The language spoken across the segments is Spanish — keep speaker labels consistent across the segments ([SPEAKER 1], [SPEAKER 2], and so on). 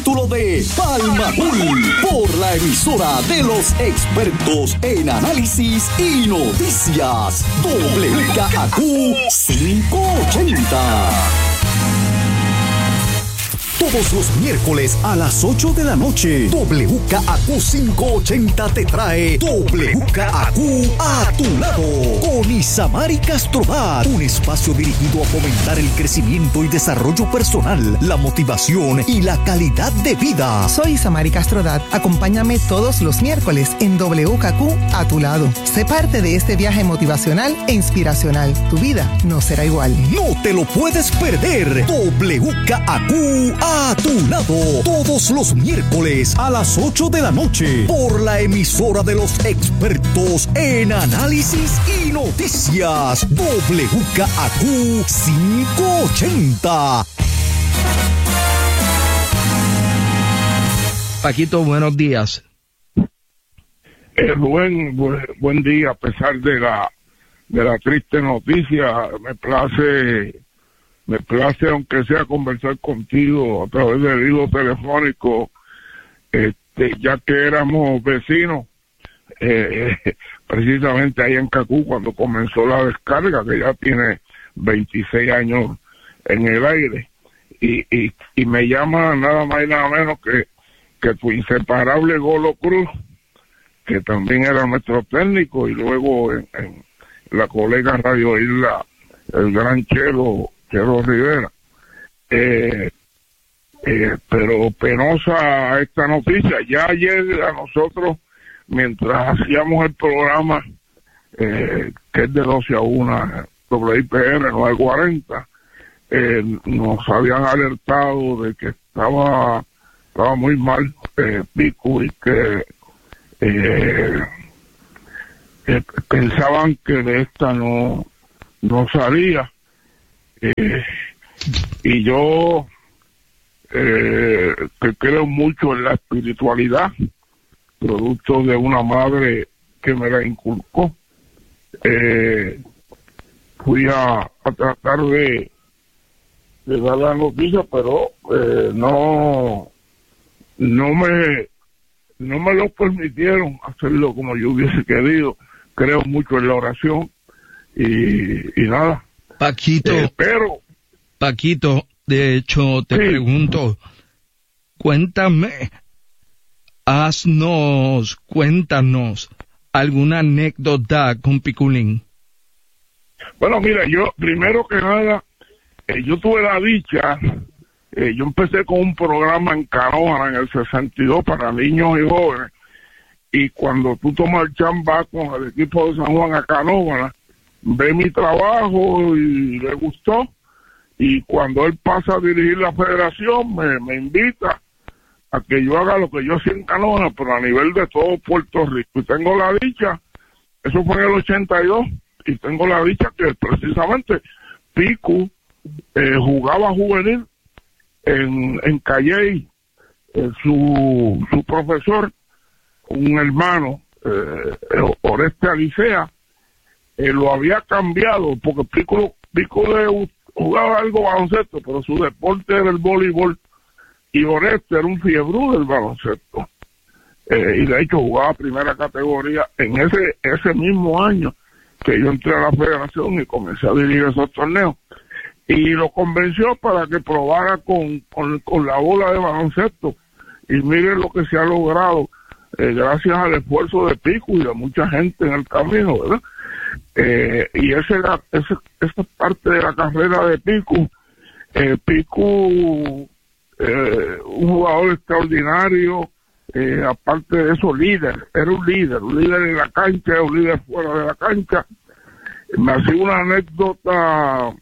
[SPEAKER 1] capítulo de Palmatul por la emisora de los expertos en análisis y noticias, WKAQ 580. Todos los miércoles a las 8 de la noche, WKAQ 580 te trae WKAQ a tu lado con Isamari Castrodat, un espacio dirigido a fomentar el crecimiento y desarrollo personal, la motivación y la calidad de vida.
[SPEAKER 2] Soy Isamari Castrodat. Acompáñame todos los miércoles en WKAQ a tu lado. Sé parte de este viaje motivacional e inspiracional. Tu vida no será igual.
[SPEAKER 1] No te lo puedes perder. WKAQ a tu lado, todos los miércoles a las 8 de la noche, por la emisora de los expertos en análisis y noticias, WKAQ 580.
[SPEAKER 3] Paquito, buenos días.
[SPEAKER 4] Buen día, a pesar de la triste noticia. Me place, aunque sea, conversar contigo a través del hilo telefónico, ya que éramos vecinos, precisamente ahí en Cacú, cuando comenzó la descarga, que ya tiene 26 años en el aire, y me llama nada más y nada menos que tu inseparable Golo Cruz, que también era nuestro técnico, y luego en la colega Radio Isla, el gran Chelo Rivera. Pero penosa esta noticia. Ya ayer a nosotros, mientras hacíamos el programa, que es de 12 a 1, WIPR 940, nos habían alertado de que estaba muy mal Pico, y que pensaban que de esta no salía. Y yo que creo mucho en la espiritualidad, producto de una madre que me la inculcó, fui a tratar de dar la noticia, pero no me lo permitieron hacerlo como yo hubiese querido. Creo mucho en la oración y nada.
[SPEAKER 3] Paquito, de hecho, te pregunto, cuéntanos alguna anécdota con Piculín.
[SPEAKER 4] Bueno, mira, yo, primero que nada, yo tuve la dicha, yo empecé con un programa en Canóvana en el 62 para niños y jóvenes, y cuando tú tomas el chamba con el equipo de San Juan a Canóvana, ve mi trabajo y le gustó, y cuando él pasa a dirigir la federación me invita a que yo haga lo que yo hacía en Canóvana, pero a nivel de todo Puerto Rico. Y tengo la dicha, eso fue en el 82, y tengo la dicha que precisamente Pico jugaba juvenil en Calley. Su profesor, un hermano, Oreste Alicea, lo había cambiado, porque Pico jugaba algo baloncesto, pero su deporte era el voleibol, y Oreste era un fiebrú del baloncesto, y de hecho jugaba primera categoría en ese mismo año que yo entré a la federación y comencé a dirigir esos torneos, y lo convenció para que probara con la bola de baloncesto, y miren lo que se ha logrado, gracias al esfuerzo de Pico y de mucha gente en el camino, ¿verdad? Y esa parte de la carrera de Pico. Pico, un jugador extraordinario, aparte de eso, era un líder en la cancha, un líder fuera de la cancha. Me hacía una anécdota,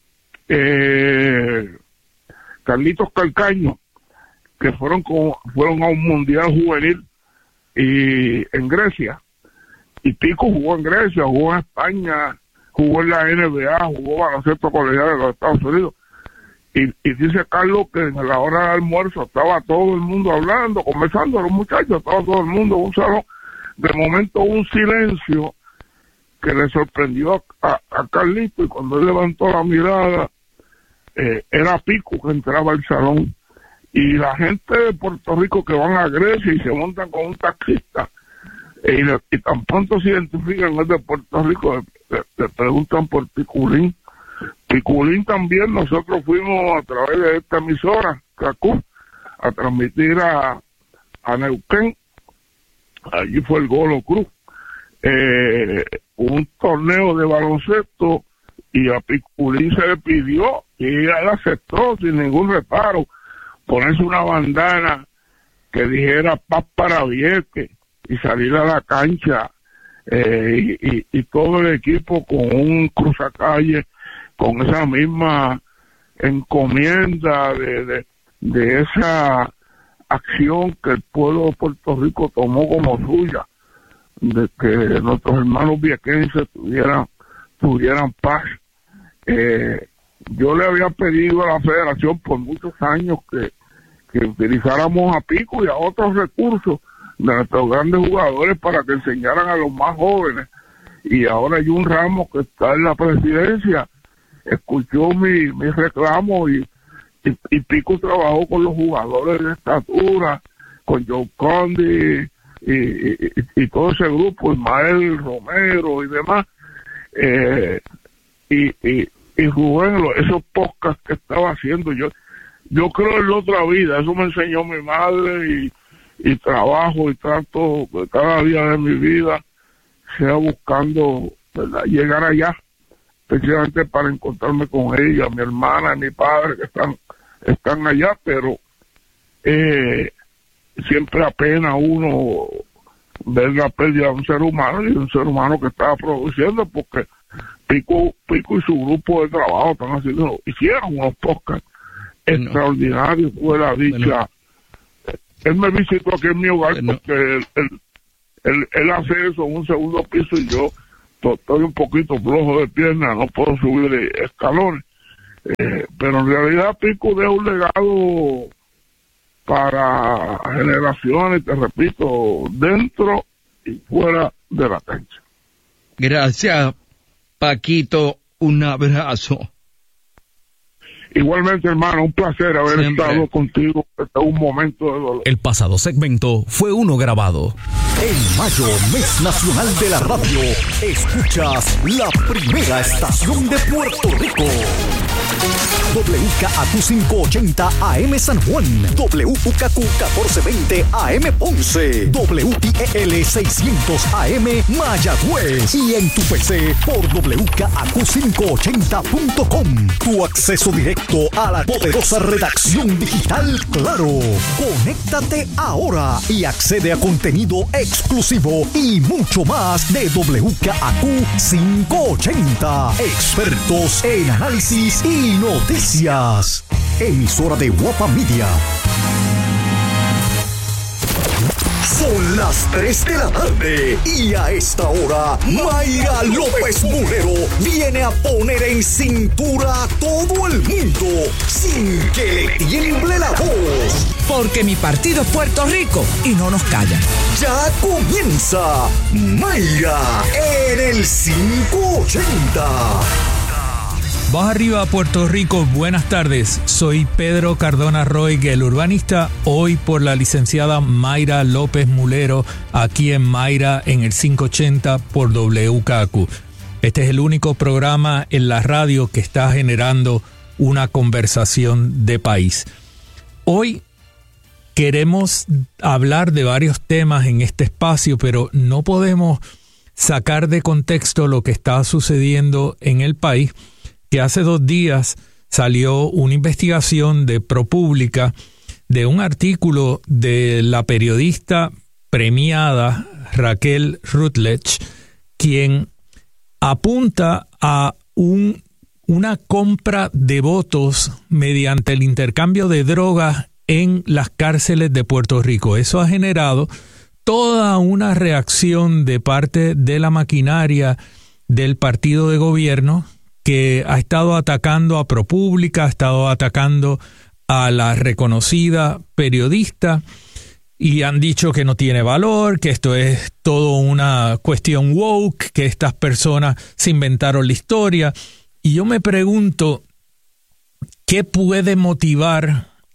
[SPEAKER 4] Carlitos Calcaño, que fueron a un mundial juvenil y en Grecia. Y Pico jugó en Grecia, jugó en España, jugó en la NBA, jugó baloncesto colegial de los Estados Unidos. Y dice Carlos que en la hora del almuerzo estaba todo el mundo hablando, conversando, los muchachos, estaba todo el mundo en un salón. De momento hubo un silencio que le sorprendió a Carlito, y cuando él levantó la mirada, era Pico que entraba al salón, Y la gente de Puerto Rico que van a Grecia y se montan con un taxista, y tan pronto se identifican es de Puerto Rico, le preguntan por Piculín. Piculín también, nosotros fuimos a través de esta emisora, CACU, a transmitir a Neuquén. Allí fue el Golo Cruz, un torneo de baloncesto, y a Piculín se le pidió y él aceptó sin ningún reparo ponerse una bandana que dijera Paz para Vieques y salir a la cancha, y todo el equipo con un cruzacalle, con esa misma encomienda de esa acción que el pueblo de Puerto Rico tomó como suya, de que nuestros hermanos viequenses tuvieran paz. Yo le había pedido a la federación por muchos años que utilizáramos a Pico y a otros recursos de nuestros grandes jugadores para que enseñaran a los más jóvenes, y ahora hay un Ramos que está en la presidencia, escuchó mi reclamo, y Pico trabajó con los jugadores de estatura, con Joe Condi y todo ese grupo, Ismael Romero y demás, y Rubén, esos podcasts que estaba haciendo, yo creo en la otra vida, eso me enseñó mi madre, y trabajo y trato cada día de mi vida sea buscando, ¿verdad?, llegar allá, especialmente para encontrarme con ella, mi hermana y mi padre que están allá, pero siempre apena uno ver la pérdida de un ser humano, y un ser humano que estaba produciendo, porque Pico y su grupo de trabajo hicieron unos podcasts extraordinarios. Fue la dicha. Él me visitó aquí en mi hogar, porque él hace eso en un segundo piso, y yo estoy un poquito flojo de pierna, no puedo subir escalones, pero en realidad Pico deja un legado para generaciones, te repito, dentro y fuera de la cancha.
[SPEAKER 3] Gracias, Paquito, un abrazo.
[SPEAKER 4] Igualmente, hermano, un placer haber estado contigo hasta un momento de dolor.
[SPEAKER 1] El pasado segmento fue uno grabado. En mayo, mes nacional de la radio, escuchas la primera estación de Puerto Rico. WKAQ 580 AM San Juan, WKQ 1420 AM Ponce, WIEL 600 AM Mayagüez, y en tu PC por WKAQ580.com. Tu acceso directo a la poderosa redacción digital Claro. Conéctate ahora y accede a contenido exclusivo y mucho más de WKAQ 580. Expertos en análisis y noticias. Emisora de Guapa Media. Son las 3 de la tarde y a esta hora Mayra López Mulero viene a poner en cintura a todo el mundo sin que le tiemble la voz.
[SPEAKER 5] Porque mi partido es Puerto Rico y no nos callan.
[SPEAKER 1] Ya comienza Mayra en el 580.
[SPEAKER 6] Voz arriba, Puerto Rico, buenas tardes. Soy Pedro Cardona Roy, el urbanista, hoy por la licenciada Mayra López Mulero, aquí en Mayra en el 580 por WKAQ. Este es el único programa en la radio que está generando una conversación de país. Hoy queremos hablar de varios temas en este espacio, pero no podemos sacar de contexto lo que está sucediendo en el país, que hace 2 días salió una investigación de ProPublica de un artículo de la periodista premiada Raquel Rutledge, quien apunta a una compra de votos mediante el intercambio de drogas en las cárceles de Puerto Rico. Eso ha generado toda una reacción de parte de la maquinaria del partido de gobierno, que ha estado atacando a ProPublica, ha estado atacando a la reconocida periodista, y han dicho que no tiene valor, que esto es todo una cuestión woke, que estas personas se inventaron la historia. Y yo me pregunto, ¿qué puede motivar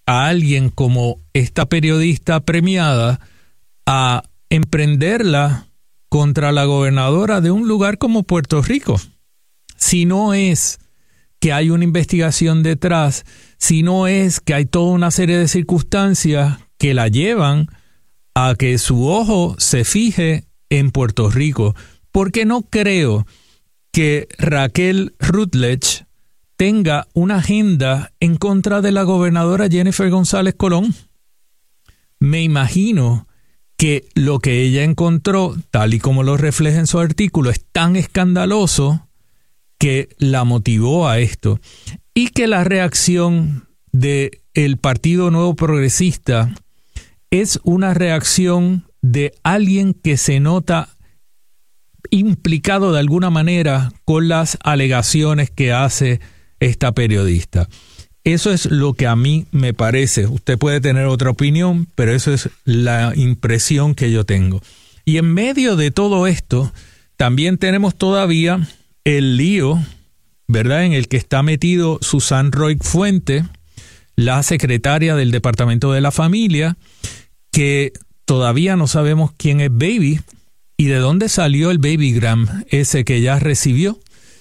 [SPEAKER 6] a alguien como esta periodista premiada a emprenderla contra la gobernadora de un lugar como Puerto Rico? Si no es que hay una investigación detrás, si no es que hay toda una serie de circunstancias que la llevan a que su ojo se fije en Puerto Rico, porque no creo que Raquel Rutledge tenga una agenda en contra de la gobernadora Jennifer González Colón. Me imagino que lo que ella encontró, tal y como lo refleja en su artículo, es tan escandaloso que la motivó a esto, y que la reacción del Partido Nuevo Progresista es una reacción de alguien que se nota implicado de alguna manera con las alegaciones que hace esta periodista. Eso es lo que a mí me parece. Usted puede tener otra opinión, pero eso es la impresión que yo tengo. Y en medio de todo esto, también tenemos todavía el lío, ¿verdad?, en el que está metido Susan Roig Fuente, la secretaria del Departamento de la Familia, que todavía no sabemos quién es Baby y de dónde salió el babygram ese que ya recibió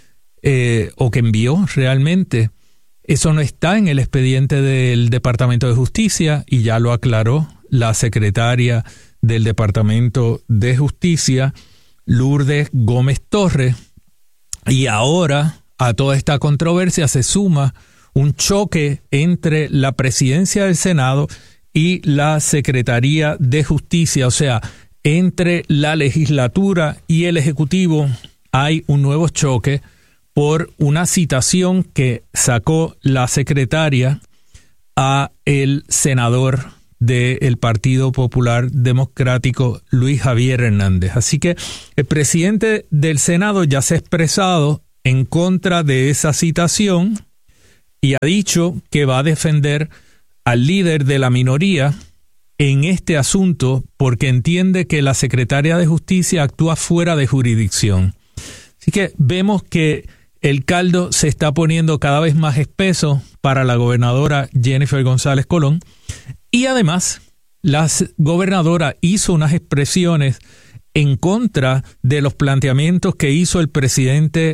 [SPEAKER 6] o que envió realmente. Eso no está en el expediente del Departamento de Justicia y ya lo aclaró la secretaria del Departamento de Justicia, Lourdes Gómez Torres. Y ahora a toda esta controversia se suma un choque entre la presidencia del Senado y la Secretaría de Justicia, o sea, entre la legislatura y el Ejecutivo hay un nuevo choque por una citación que sacó la secretaria a el senador del Partido Popular Democrático, Luis Javier Hernández. Así que el presidente del Senado ya se ha expresado en contra de esa citación y ha dicho que va a defender al líder de la minoría en este asunto porque entiende que la secretaria de Justicia actúa fuera de jurisdicción. Así que vemos que el caldo se está poniendo cada vez más espeso para la gobernadora Jennifer González Colón y además la gobernadora hizo unas expresiones en contra de los planteamientos que hizo el presidente